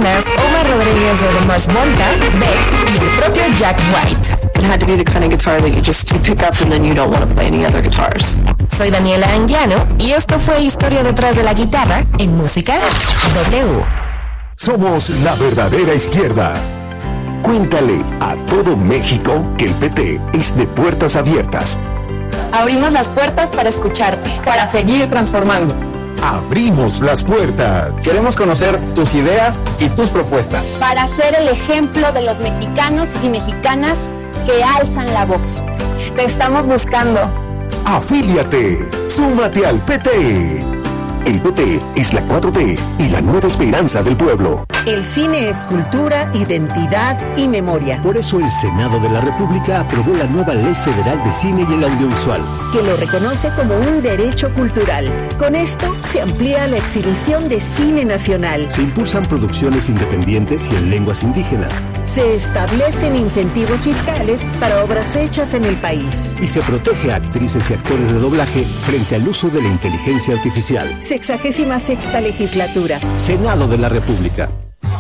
Arenas, Omar Rodríguez de The Mars Volta, Beck y el propio Jack White. It had to be the kind of guitar that you pick up and then you don't want to play any other guitars. Soy Daniela Anguiano y esto fue Historia detrás de la guitarra en Música W. Somos la verdadera izquierda. Cuéntale a todo México que el PT es de puertas abiertas. Abrimos las puertas para escucharte, para seguir transformando. Abrimos las puertas. Queremos conocer tus ideas y tus propuestas. Para ser el ejemplo de los mexicanos y mexicanas que alzan la voz. Te estamos buscando. Afíliate. Súmate al PT. El PT es la 4T y la nueva esperanza del pueblo. El cine es cultura, identidad y memoria. Por eso el Senado de la República aprobó la nueva Ley Federal de Cine y el Audiovisual, que lo reconoce como un derecho cultural. Con esto se amplía la exhibición de cine nacional. Se impulsan producciones independientes y en lenguas indígenas. Se establecen incentivos fiscales para obras hechas en el país. Y se protege a actrices y actores de doblaje frente al uso de la inteligencia artificial. 66ª legislatura. Senado de la República.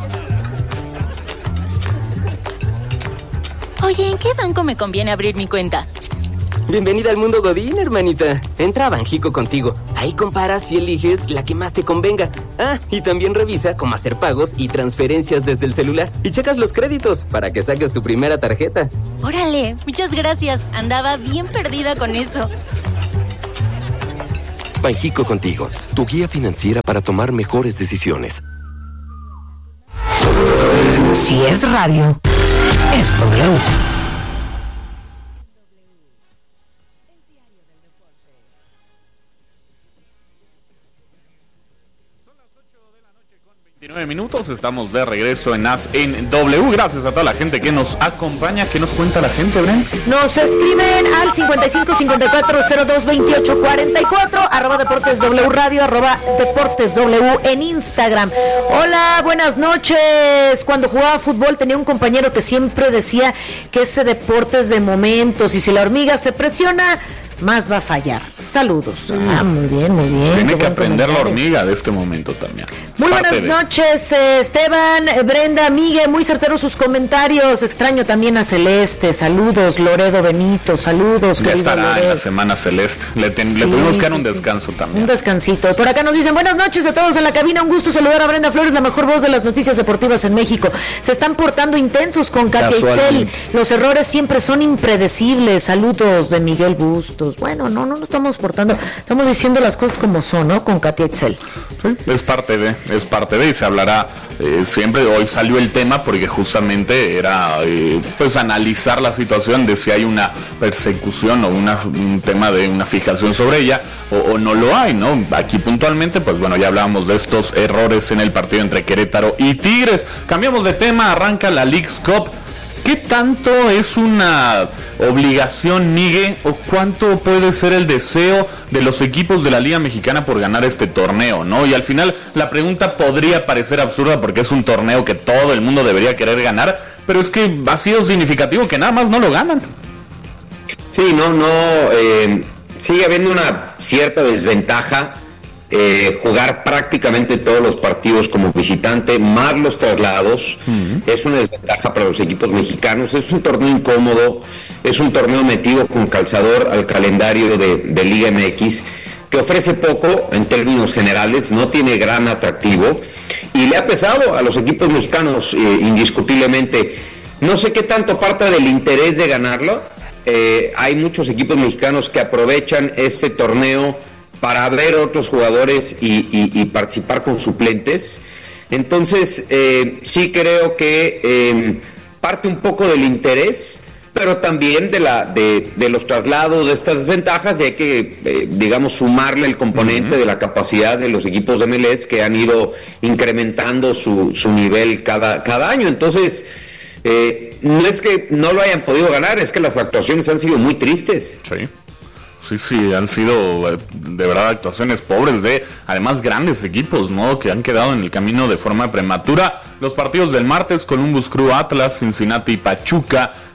Oye, ¿en qué banco me conviene abrir mi cuenta? Bienvenida al mundo Godín, hermanita. Entra a Banxico Contigo. Ahí comparas y eliges la que más te convenga. Ah, y también revisa cómo hacer pagos y transferencias desde el celular. Y checas los créditos para que saques tu primera tarjeta. Órale, muchas gracias. Andaba bien perdida con eso. Banxico Contigo, tu guía financiera para tomar mejores decisiones. Si es radio, es W. Minutos, estamos de regreso en As en W. Gracias a toda la gente que nos acompaña. ¿Qué nos cuenta la gente, Bren? Nos escriben al 5554022844 @Deportes W Radio, @Deportes W en Instagram. Hola, buenas noches. Cuando jugaba fútbol tenía un compañero que siempre decía que ese deporte es de momentos y si la hormiga se presiona, más va a fallar. Saludos. Muy bien, muy bien. Tiene que aprender la hormiga de este momento también. Muy buenas noches, Esteban, Brenda, Miguel, muy certeros sus comentarios. Extraño también a Celeste. Saludos, Loredo Benito. Saludos, ya estará Loredo. En la semana Celeste. Le tuvimos que dar un descanso también. Un descansito. Por acá nos dicen, buenas noches a todos en la cabina. Un gusto saludar a Brenda Flores, la mejor voz de las noticias deportivas en México. Se están portando intensos con Katia Itzel. Los errores siempre son impredecibles. Saludos de Miguel Bustos. Bueno, no estamos portando, estamos diciendo las cosas como son, ¿no? Con Katia Itzel. Sí, es parte de, y se hablará siempre. Hoy salió el tema porque justamente era pues analizar la situación de si hay una persecución o un tema de una fijación sobre ella o no lo hay, ¿no? Aquí puntualmente, pues bueno, ya hablábamos de estos errores en el partido entre Querétaro y Tigres. Cambiamos de tema, arranca la Leagues Cup. ¿Qué tanto es una obligación, Miguel, o cuánto puede ser el deseo de los equipos de la Liga Mexicana por ganar este torneo, ¿no? Y al final la pregunta podría parecer absurda porque es un torneo que todo el mundo debería querer ganar, pero es que ha sido significativo que nada más no lo ganan. Sí, sigue habiendo una cierta desventaja. Jugar prácticamente todos los partidos como visitante, más los traslados, es una desventaja para los equipos mexicanos. Es un torneo incómodo, es un torneo metido con calzador al calendario de Liga MX, que ofrece poco en términos generales, no tiene gran atractivo y le ha pesado a los equipos mexicanos indiscutiblemente. No sé qué tanto parte del interés de ganarlo. Hay muchos equipos mexicanos que aprovechan este torneo para ver otros jugadores y participar con suplentes. Entonces, sí creo que parte un poco del interés, pero también de los traslados, de estas desventajas, y hay que, sumarle el componente de la capacidad de los equipos de MLS que han ido incrementando su nivel cada año. Entonces, no es que no lo hayan podido ganar, es que las actuaciones han sido muy tristes. Sí, han sido de verdad actuaciones pobres de además grandes equipos, ¿no? Que han quedado en el camino de forma prematura. Los partidos del martes, Columbus Crew Atlas, Cincinnati y Pachuca,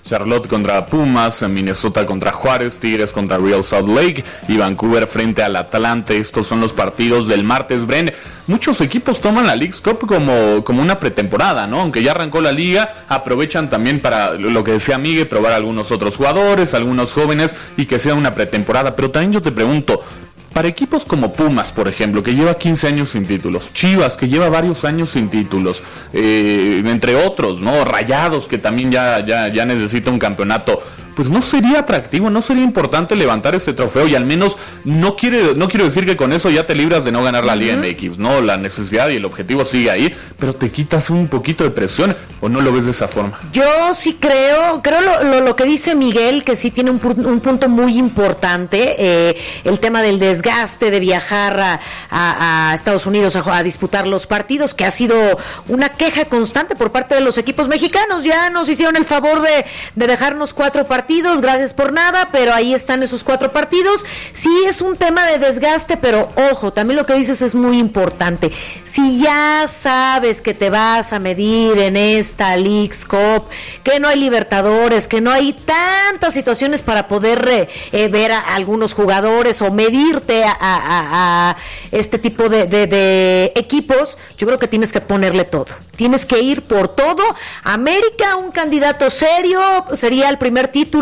Charlotte contra Pumas, Minnesota contra Juárez, Tigres contra Real Salt Lake y Vancouver frente al Atlante. Estos son los partidos del martes, Bren. Muchos equipos toman la Leagues Cup como una pretemporada, ¿no? Aunque ya arrancó la liga, aprovechan también para lo que decía Miguel, probar a algunos otros jugadores, algunos jóvenes y que sea una pretemporada. Pero también yo te pregunto, para equipos como Pumas, por ejemplo, que lleva 15 años sin títulos, Chivas, que lleva varios años sin títulos, entre otros, ¿no? Rayados, que también ya necesita un campeonato, pues no sería atractivo, no sería importante levantar este trofeo y al menos no quiero decir que con eso ya te libras de no ganar la Liga MX, no, la necesidad y el objetivo sigue ahí, pero te quitas un poquito de presión, ¿o no lo ves de esa forma? Yo sí creo lo que dice Miguel, que sí tiene un punto muy importante, el tema del desgaste de viajar a Estados Unidos a disputar los partidos, que ha sido una queja constante por parte de los equipos mexicanos. Ya nos hicieron el favor de dejarnos 4 partidos, gracias por nada, pero ahí están esos 4 partidos. Sí es un tema de desgaste, pero ojo, también lo que dices es muy importante. Si ya sabes que te vas a medir en esta Leagues Cup, que no hay Libertadores, que no hay tantas situaciones para poder ver a algunos jugadores o medirte a este tipo de equipos, yo creo que tienes que ponerle todo. Tienes que ir por todo. América, un candidato serio, sería el primer título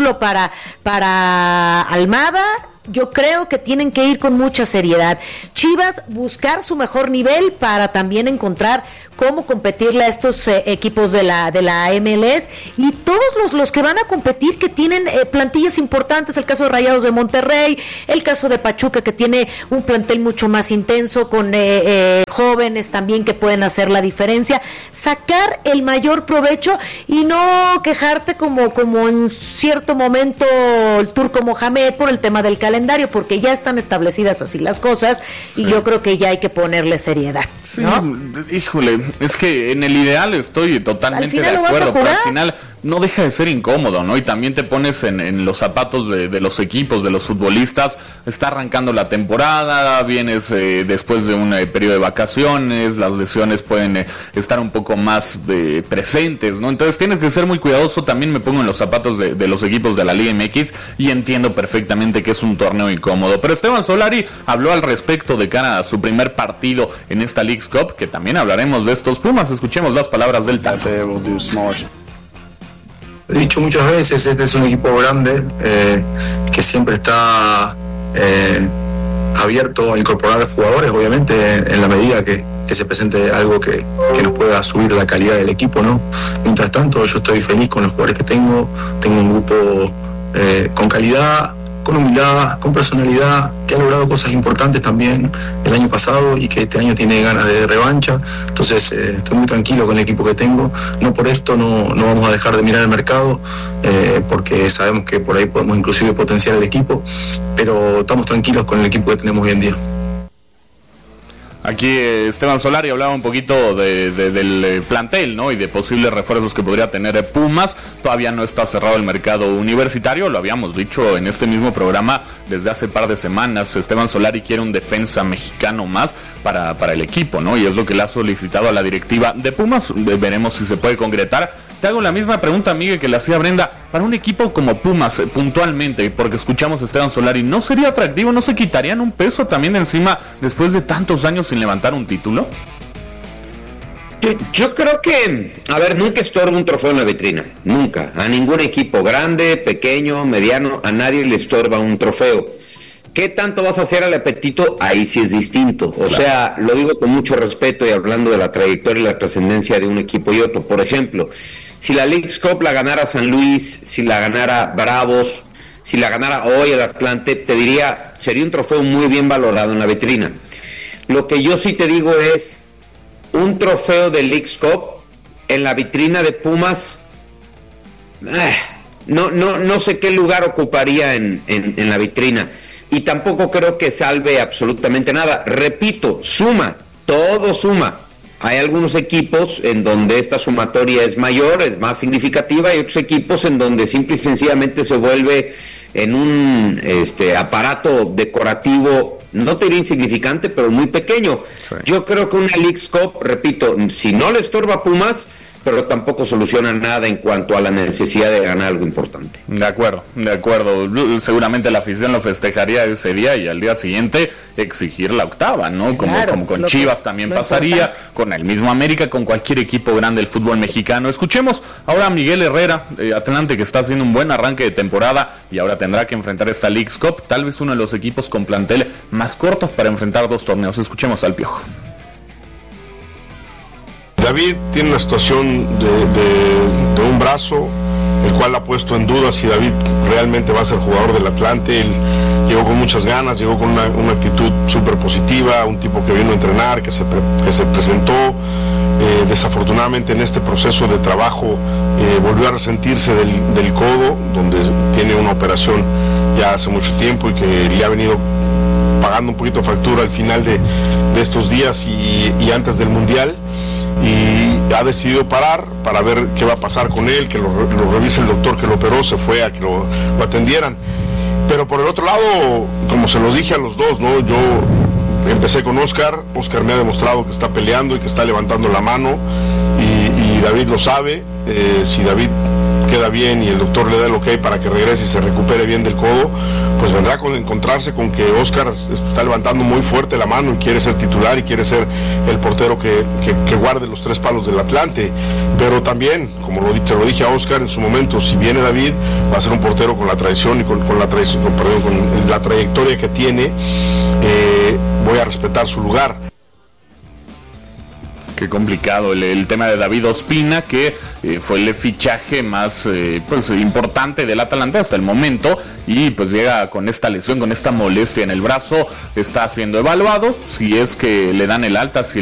para Almada. Yo creo que tienen que ir con mucha seriedad. Chivas, buscar su mejor nivel para también encontrar cómo competirle a estos equipos de la MLS y todos los que van a competir, que tienen plantillas importantes, el caso de Rayados de Monterrey, el caso de Pachuca, que tiene un plantel mucho más intenso, con jóvenes también que pueden hacer la diferencia, sacar el mayor provecho y no quejarte como en cierto momento el Turco Mohamed por el tema del calendario, porque ya están establecidas así las cosas y yo creo que ya hay que ponerle seriedad, ¿no? Sí, híjole, es que en el ideal estoy totalmente de acuerdo, pero al final no deja de ser incómodo, ¿no? Y también te pones en los zapatos de los equipos, de los futbolistas. Está arrancando la temporada, vienes después de un periodo de vacaciones, las lesiones pueden estar un poco más presentes, ¿no? Entonces tienes que ser muy cuidadoso. También me pongo en los zapatos de los equipos de la Liga MX y entiendo perfectamente que es un torneo incómodo. Pero Esteban Solari habló al respecto de cara a su primer partido en esta Leagues Cup, que también hablaremos de estos Pumas. Escuchemos las palabras del Tano. He dicho muchas veces, este es un equipo grande que siempre está abierto a incorporar jugadores, obviamente, en la medida que se presente algo que nos pueda subir la calidad del equipo, ¿no? Mientras tanto, yo estoy feliz con los jugadores que tengo un grupo con calidad, con humildad, con personalidad, que ha logrado cosas importantes también el año pasado y que este año tiene ganas de revancha. Entonces estoy muy tranquilo con el equipo que tengo. No por esto no vamos a dejar de mirar el mercado, porque sabemos que por ahí podemos inclusive potenciar el equipo, pero estamos tranquilos con el equipo que tenemos hoy en día. Aquí Esteban Solari hablaba un poquito del plantel, ¿no? Y de posibles refuerzos que podría tener Pumas. Todavía no está cerrado el mercado universitario, lo habíamos dicho en este mismo programa desde hace par de semanas. Esteban Solari quiere un defensa mexicano más para el equipo, ¿no? Y es lo que le ha solicitado a la directiva de Pumas. Veremos si se puede concretar. Te hago la misma pregunta, Miguel, que le hacía Brenda. Para un equipo como Pumas, puntualmente, porque escuchamos a Esteban Solari, ¿no sería atractivo? ¿No se quitarían un peso también de encima después de tantos años sin levantar un título? Yo creo que, nunca estorba un trofeo en la vitrina, nunca. A ningún equipo, grande, pequeño, mediano, a nadie le estorba un trofeo. ¿Qué tanto vas a hacer al apetito? Ahí sí es distinto. O sea, lo digo con mucho respeto y hablando de la trayectoria y la trascendencia de un equipo y otro. Por ejemplo, si la Leagues Cup la ganara San Luis, si la ganara Bravos, si la ganara hoy el Atlante, te diría, sería un trofeo muy bien valorado en la vitrina. Lo que yo sí te digo es, un trofeo de Leagues Cup en la vitrina de Pumas, no sé qué lugar ocuparía en la vitrina. Y tampoco creo que salve absolutamente nada. Repito, suma, todo suma. Hay algunos equipos en donde esta sumatoria es mayor, es más significativa, y otros equipos en donde simple y sencillamente se vuelve en un aparato decorativo, no te diré insignificante, pero muy pequeño. Sí. Yo creo que una Leagues Cup, repito, si no le estorba a Pumas, pero tampoco soluciona nada en cuanto a la necesidad de ganar algo importante. De acuerdo. Seguramente la afición lo festejaría ese día y al día siguiente exigir la octava, ¿no? Como con Chivas también pasaría, con el mismo América, con cualquier equipo grande del fútbol mexicano. Escuchemos ahora a Miguel Herrera, de Atlante, que está haciendo un buen arranque de temporada y ahora tendrá que enfrentar esta Leagues Cup, tal vez uno de los equipos con plantel más cortos para enfrentar 2 torneos. Escuchemos al Piojo. David tiene una situación de un brazo, el cual ha puesto en duda si David realmente va a ser jugador del Atlante. Él llegó con muchas ganas, llegó con una actitud súper positiva, un tipo que vino a entrenar, que se presentó. Desafortunadamente en este proceso de trabajo volvió a resentirse del codo, donde tiene una operación ya hace mucho tiempo y que le ha venido pagando un poquito factura al final de estos días y antes del Mundial. Y ha decidido parar para ver qué va a pasar con él, que lo revise el doctor que lo operó, se fue a que lo atendieran. Pero por el otro lado, como se lo dije a los dos, ¿no? Yo empecé con Oscar me ha demostrado que está peleando y que está levantando la mano y David lo sabe. Si David queda bien y el doctor le da el ok para que regrese y se recupere bien del codo, pues vendrá con encontrarse con que Oscar está levantando muy fuerte la mano y quiere ser titular y quiere ser el portero que guarde los 3 palos del Atlante. Pero también, como te lo dije a Oscar en su momento, si viene David, va a ser un portero con la tradición y con la trayectoria que tiene. Voy a respetar su lugar. Qué complicado el tema de David Ospina, que fue el fichaje más importante del Atalanta hasta el momento, y pues llega con esta lesión, con esta molestia en el brazo. Está siendo evaluado, si es que le dan el alta, si